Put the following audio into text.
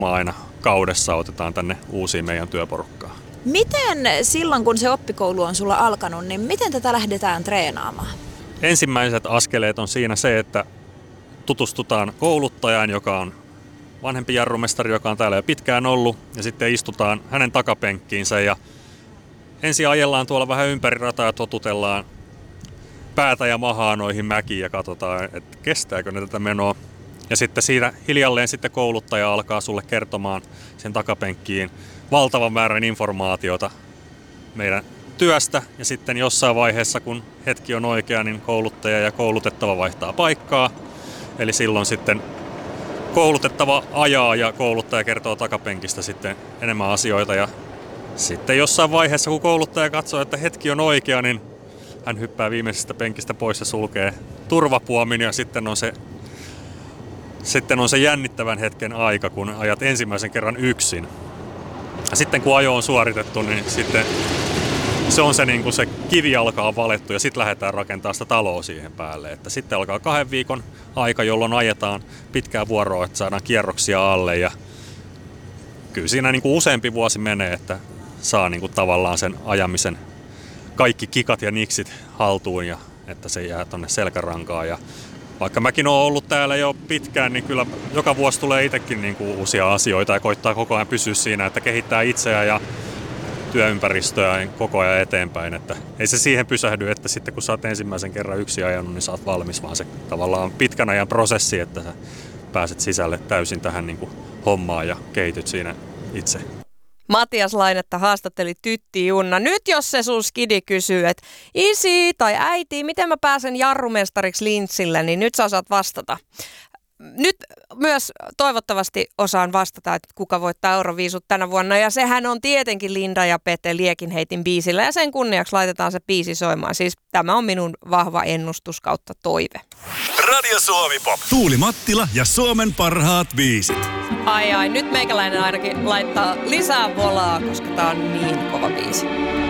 aina kaudessa otetaan tänne uusia meidän työporukkaa. Miten silloin, kun se oppikoulu on sulla alkanut, niin miten tätä lähdetään treenaamaan? Ensimmäiset askeleet on siinä se, että tutustutaan kouluttajaan, joka on vanhempi jarrumestari, joka on täällä jo pitkään ollut, ja sitten istutaan hänen takapenkkiinsä ja ensin ajellaan tuolla vähän ympäri rataa ja totutellaan päätä ja mahaa noihin mäkiin ja katsotaan, että kestääkö ne tätä menoa. Ja sitten siinä hiljalleen sitten kouluttaja alkaa sulle kertomaan sen takapenkkiin valtavan määrän informaatiota meidän työstä. Ja sitten jossain vaiheessa, kun hetki on oikea, niin kouluttaja ja koulutettava vaihtaa paikkaa. Eli silloin sitten koulutettava ajaa ja kouluttaja kertoo takapenkistä sitten enemmän asioita. Ja sitten jossain vaiheessa, kun kouluttaja katsoo, että hetki on oikea, niin hän hyppää viimeisestä penkistä pois ja sulkee turvapuomin ja sitten on se jännittävän hetken aika, kun ajat ensimmäisen kerran yksin. Ja sitten kun ajo on suoritettu, niin sitten se on se, niin kuin se kivijalka on valettu ja sitten lähdetään rakentamaan sitä taloa siihen päälle. Että sitten alkaa 2 viikon aika, jolloin ajetaan pitkää vuoroa, että saadaan kierroksia alle. Ja kyllä siinä niin kuin useampi vuosi menee, että saa niin kuin tavallaan sen ajamisen kaikki kikat ja niksit haltuun ja että se jää tonne selkärankaan. Ja vaikka mäkin olen ollut täällä jo pitkään, niin kyllä joka vuosi tulee itsekin niin kuin uusia asioita ja koittaa koko ajan pysyä siinä, että kehittää itseään ja työympäristöä koko ajan eteenpäin. Että ei se siihen pysähdy, että sitten kun sä oot ensimmäisen kerran yksin ajanut, niin sä oot valmis, vaan se tavallaan on pitkän ajan prosessi, että sä pääset sisälle täysin tähän niin kuin hommaan ja kehityt siinä itse. Matias Lainetta haastatteli Tytti Junna. Nyt jos se sun skidi kysyy, että isi tai äiti, miten mä pääsen jarrumestariksi Lintsille, niin nyt sä osaat vastata. Nyt myös toivottavasti osaan vastata, että kuka voittaa Euroviisut tänä vuonna. Ja sehän on tietenkin Linda ja Pete Liekinheitin biisillä. Ja sen kunniaksi laitetaan se biisi soimaan. Siis tämä on minun vahva ennustus kautta toive. Radio Suomi Pop. Tuuli Mattila ja Suomen parhaat biisit. Ai, nyt meikäläinen ainakin laittaa lisää volaa, koska tää on niin kova biisi.